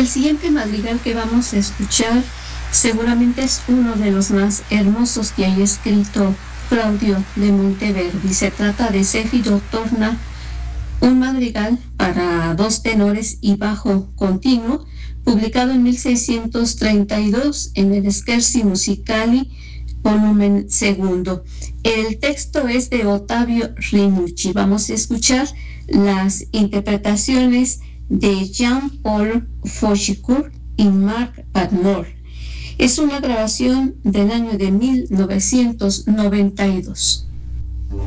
siguiente madrigal que vamos a escuchar seguramente es uno de los más hermosos que haya escrito Claudio de Monteverdi. Se trata de Céfiro Torna, un madrigal para dos tenores y bajo continuo, publicado en 1632 en el Scherzi Musicali, volumen segundo. El texto es de Ottavio Rinucci. Vamos a escuchar las interpretaciones de Jean-Paul Fouchicourt y Marc Padmore. Es una grabación del año de 1992.